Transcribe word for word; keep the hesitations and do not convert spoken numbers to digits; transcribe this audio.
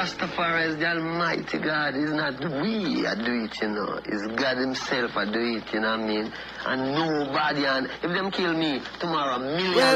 Rastafari is the Almighty God. It's not we that do it, you know. It's God himself that do it, you know what I mean? And nobody, and if them kill me tomorrow, millions.